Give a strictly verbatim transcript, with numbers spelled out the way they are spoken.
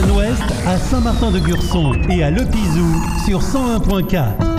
Ouest à Saint-Martin-de-Gurson et à Le Pizou sur cent un point quatre.